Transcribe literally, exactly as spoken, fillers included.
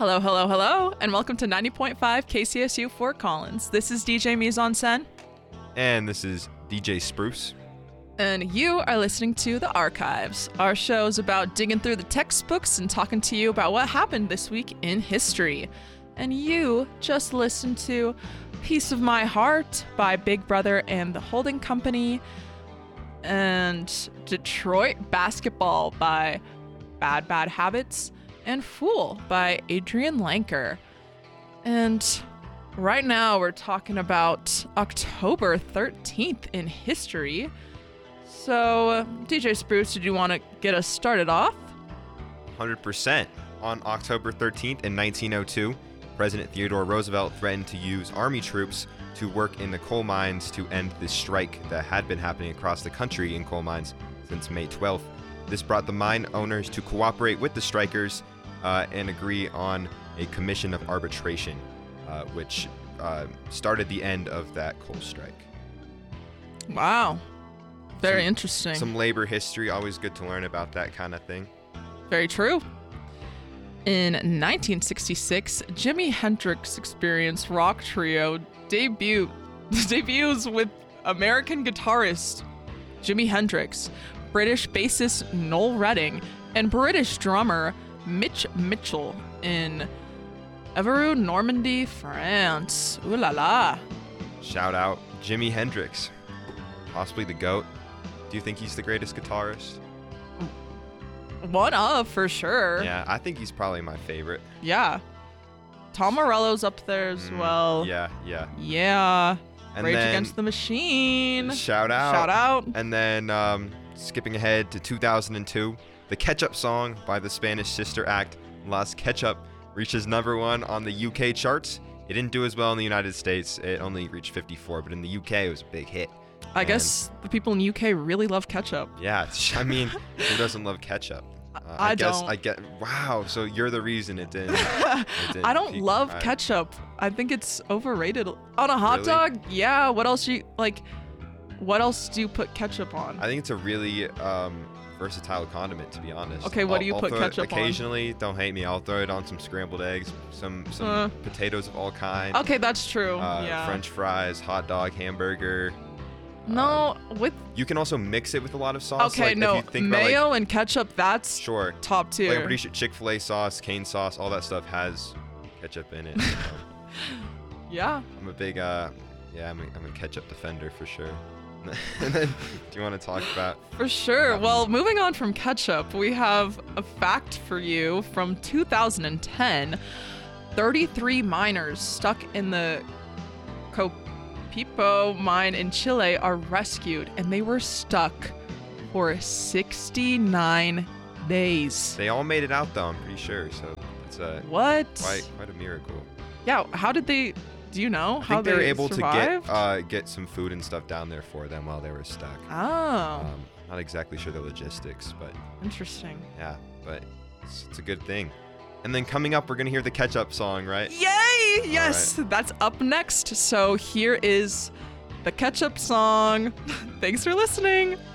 Hello, hello, hello, and welcome to ninety point five K C S U Fort Collins. This is D J Mise Sen. And this is D J Spruce. And you are listening to The Archives. Our show is about digging through the textbooks and talking to you about what happened this week in history. And you just listened to Piece of My Heart by Big Brother and the Holding Company, and Detroit Basketball by Bad Bad Habits, and Fool by Adrian Lanker. And right now we're talking about October thirteenth in history. So, D J Spruce, did you want to get us started off? one hundred percent. On October thirteenth in nineteen oh two, President Theodore Roosevelt threatened to use army troops to work in the coal mines to end the strike that had been happening across the country in coal mines since May twelfth. This brought the mine owners to cooperate with the strikers uh, and agree on a commission of arbitration, uh, which uh, started the end of that coal strike. Wow. Very some, interesting. Some labor history, always good to learn about that kind of thing. Very true. In nineteen sixty-six, Jimi Hendrix Experience rock trio debut debuts with American guitarist Jimi Hendrix, British bassist Noel Redding, and British drummer Mitch Mitchell in Évreux, Normandy, France. Ooh la la. Shout out Jimi Hendrix, possibly the GOAT. Do you think he's the greatest guitarist? One of, for sure. Yeah, I think he's probably my favorite. Yeah. Tom Morello's up there as Mm, well. Yeah, yeah. Yeah. And Rage then, Against the Machine. Shout out. Shout out. And then um, skipping ahead to two thousand two, the Ketchup song by the Spanish sister act Las Ketchup reaches number one on the U K charts. It didn't do as well in the United States. It only reached fifty-four, but in the U K it was a big hit. I And guess the people in the U K really love ketchup. Yeah, it's- I mean, who doesn't love ketchup? Uh, I guess don't. I get. Wow, so you're the reason it didn't. it didn't I don't peak. love I- ketchup. I think it's overrated. On a hot Really? dog, yeah. What else you like? What else do you put ketchup on? I think it's a really um, versatile condiment, to be honest. Okay, what I'll- do you I'll put throw it ketchup on? Occasionally, don't hate me. I'll throw it on some scrambled eggs, some some Uh. potatoes of all kinds. Okay, that's true. Uh, yeah. French fries, hot dog, hamburger. No, with You can also mix it with a lot of sauce. okay, like, no If you think about, mayo and ketchup. That's like, sure. top Like, tier. I'm pretty sure Chick-fil-A sauce, cane sauce, all that stuff has ketchup in it. Um, yeah. I'm a big, uh, yeah, I'm a, I'm a ketchup defender for sure. And then, do you want to talk about? For sure. Um, Well, moving on from ketchup, we have a fact for you from two thousand ten. thirty-three miners stuck in the Copipo mine in Chile are rescued, and they were stuck for sixty-nine days. They all made it out though, I'm pretty sure. So it's a What? quite quite a miracle. Yeah, how did they, do you know I how think they were they able survived? to get uh, get some food and stuff down there for them while they were stuck. Oh, Um, not exactly sure the logistics, but interesting. yeah, but it's, it's a good thing. And then coming up, we're gonna hear the Ketchup song, right? Yay! Yes, that's up next. So here is the ketchup song. Thanks for listening.